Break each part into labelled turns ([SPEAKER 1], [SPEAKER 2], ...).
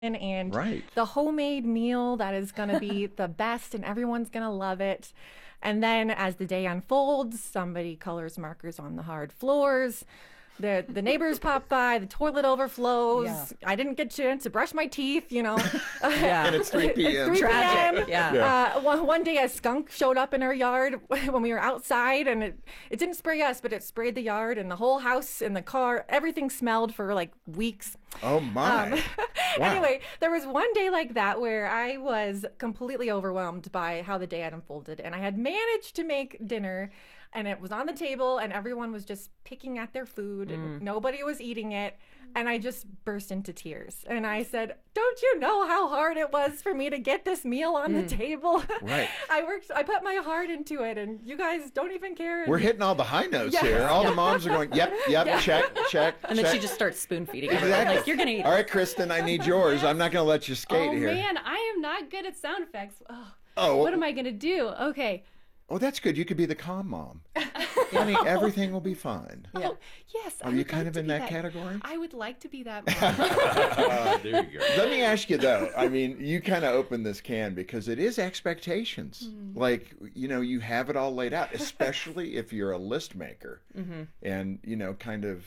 [SPEAKER 1] and
[SPEAKER 2] Right.
[SPEAKER 1] the homemade meal that is going to be the best and everyone's going to love it. And then as the day unfolds, somebody colors markers on the hard floors. The neighbors pop by, the toilet overflows.
[SPEAKER 3] Yeah.
[SPEAKER 1] I didn't get a chance to brush my teeth,
[SPEAKER 3] Yeah.
[SPEAKER 2] And it's 3 p.m.
[SPEAKER 1] 3
[SPEAKER 3] Tragic.
[SPEAKER 1] p.m.
[SPEAKER 3] Yeah.
[SPEAKER 1] One day a skunk showed up in our yard when we were outside, and it didn't spray us, but it sprayed the yard and the whole house and the car. Everything smelled for like weeks.
[SPEAKER 2] Oh, my. Wow.
[SPEAKER 1] Anyway, there was one day like that where I was completely overwhelmed by how the day had unfolded, and I had managed to make dinner, and it was on the table, and everyone was just picking at their food, and nobody was eating it, and I just burst into tears, and I said, "Don't you know how hard it was for me to get this meal on the table?
[SPEAKER 2] Right.
[SPEAKER 1] I put my heart into it, and you guys don't even care."
[SPEAKER 2] We're hitting all the high notes
[SPEAKER 1] Yes.
[SPEAKER 2] here. All the moms are going, yep, check.
[SPEAKER 3] And then
[SPEAKER 2] check.
[SPEAKER 3] she just starts spoon feeding.
[SPEAKER 2] Exactly.
[SPEAKER 3] Like, you're going to eat.
[SPEAKER 2] All right, Kristen, I need yours. I'm not going to let you skate
[SPEAKER 4] Oh
[SPEAKER 2] here.
[SPEAKER 4] man, I am not good at sound effects. Oh,
[SPEAKER 2] Oh,
[SPEAKER 4] what am I gonna do? Okay.
[SPEAKER 2] Oh, that's good. You could be the calm mom. Honey, everything will be fine.
[SPEAKER 4] Oh, yes. I
[SPEAKER 2] Are you
[SPEAKER 4] would
[SPEAKER 2] kind
[SPEAKER 4] like
[SPEAKER 2] of
[SPEAKER 4] to
[SPEAKER 2] in
[SPEAKER 4] be
[SPEAKER 2] that category?
[SPEAKER 4] I would like to be that mom.
[SPEAKER 5] There you go.
[SPEAKER 2] Let me ask you though. I mean, you kind of opened this can because it is expectations. Like, you have it all laid out, especially if you're a list maker and, kind of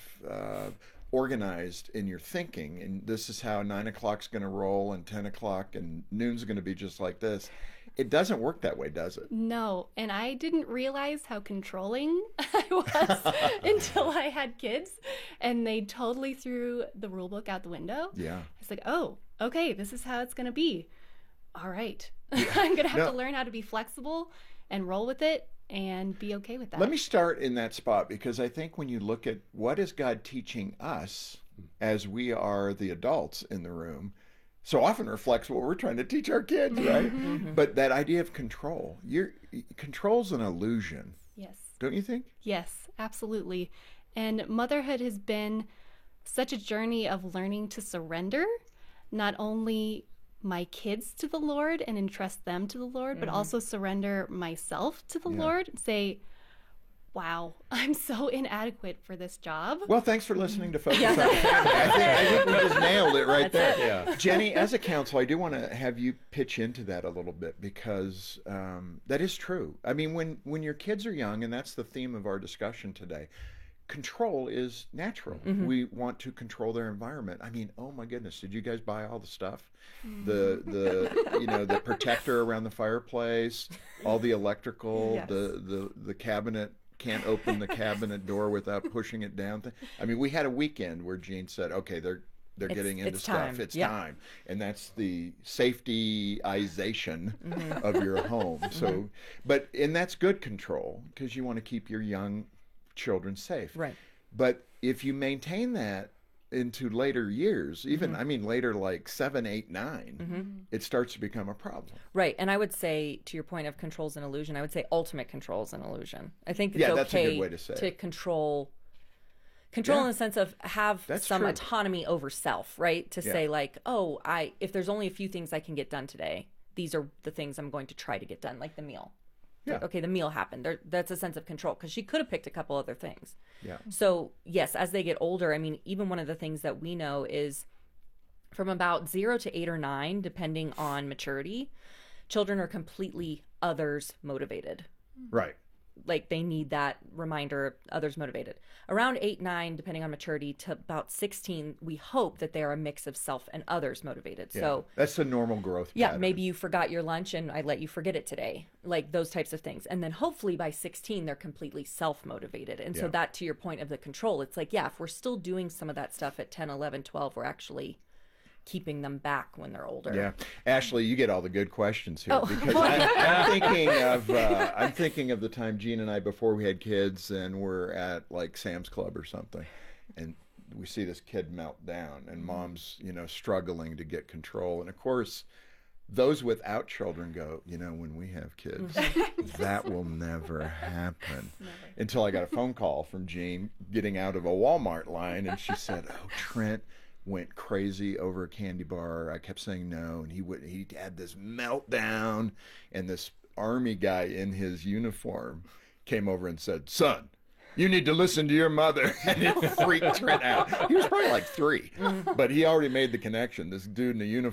[SPEAKER 2] organized in your thinking. And this is how 9 o'clock's going to roll and 10 o'clock and noon's going to be just like this. It doesn't work that way, does it?
[SPEAKER 4] No, and I didn't realize how controlling I was until I had kids, and they totally threw the rule book out the window.
[SPEAKER 2] Yeah.
[SPEAKER 4] It's like, oh, okay, this is how it's gonna be. All right, I'm gonna have
[SPEAKER 2] No.
[SPEAKER 4] to learn how to be flexible and roll with it and be okay with that.
[SPEAKER 2] Let me start in that spot because I think when you look at what is God teaching us as we are the adults in the room, so often reflects what we're trying to teach our kids, right? But that idea of control, control's an illusion,
[SPEAKER 4] Yes.
[SPEAKER 2] don't you think?
[SPEAKER 4] Yes, absolutely. And motherhood has been such a journey of learning to surrender, not only my kids to the Lord and entrust them to the Lord, but also surrender myself to the Lord and say, wow, I'm so inadequate for this job.
[SPEAKER 2] Well, thanks for listening to Focus on Family. I think we just nailed it right there.
[SPEAKER 5] Yeah.
[SPEAKER 2] Jenny, as a counsel, I do want to have you pitch into that a little bit because that is true. I mean, when your kids are young, and that's the theme of our discussion today, control is natural. We want to control their environment. I mean, oh my goodness, did you guys buy all the stuff? The protector around the fireplace, all the electrical,
[SPEAKER 1] Yes.
[SPEAKER 2] the cabinet. Can't open the cabinet door without pushing it down. I mean, we had a weekend where Jean said, "Okay, they're getting into
[SPEAKER 3] it's
[SPEAKER 2] stuff.
[SPEAKER 3] time."
[SPEAKER 2] It's
[SPEAKER 3] Yeah.
[SPEAKER 2] time," and that's the safetyization of your home. So, and that's good control because you want to keep your young children safe.
[SPEAKER 3] Right.
[SPEAKER 2] But if you maintain that into later years, even I mean later like 7, 8, 9, it starts to become a problem.
[SPEAKER 3] Right. And I would say, to your point of control's an illusion, I would say ultimate control's an illusion. I think it's
[SPEAKER 2] Yeah,
[SPEAKER 3] okay
[SPEAKER 2] that's a good way to say it.
[SPEAKER 3] control
[SPEAKER 2] Yeah.
[SPEAKER 3] in the sense of have
[SPEAKER 2] That's
[SPEAKER 3] some
[SPEAKER 2] true.
[SPEAKER 3] autonomy over self, right? To
[SPEAKER 2] Yeah.
[SPEAKER 3] say like, oh, if there's only a few things I can get done today, these are the things I'm going to try to get done, like the meal.
[SPEAKER 2] Yeah.
[SPEAKER 3] Okay, the meal happened. That's a sense of control because she could have picked a couple other things.
[SPEAKER 2] Yeah.
[SPEAKER 3] So, yes, as they get older, I mean, even one of the things that we know is from about 0 to 8 or 9, depending on maturity, children are completely others motivated.
[SPEAKER 2] Right.
[SPEAKER 3] Like they need that reminder, others motivated. Around 8, 9, depending on maturity, to about 16, we hope that they are a mix of self and others motivated.
[SPEAKER 2] Yeah.
[SPEAKER 3] So,
[SPEAKER 2] that's the normal growth.
[SPEAKER 3] yeah,
[SPEAKER 2] pattern.
[SPEAKER 3] maybe you forgot your lunch and I let you forget it today. Like those types of things. And then hopefully by 16, they're completely self-motivated. And so
[SPEAKER 2] Yeah.
[SPEAKER 3] that, to your point of the control, it's like, yeah, if we're still doing some of that stuff at 10, 11, 12, we're actually keeping them back when they're older.
[SPEAKER 2] Yeah, Ashley, you get all the good questions here
[SPEAKER 3] Oh.
[SPEAKER 2] because I'm thinking of the time Jean and I before we had kids and we're at like Sam's Club or something, and we see this kid melt down and mom's struggling to get control, and of course those without children go, when we have kids, that will never happen. Until I got a phone call from Jean getting out of a Walmart line, and she said, "Oh, Trent went crazy over a candy bar. I kept saying no, and he had this meltdown, and this army guy in his uniform came over and said, 'Son, You need to listen to your mother. And it freaked Trent out. He was probably like 3, but he already made the connection. This dude in a uniform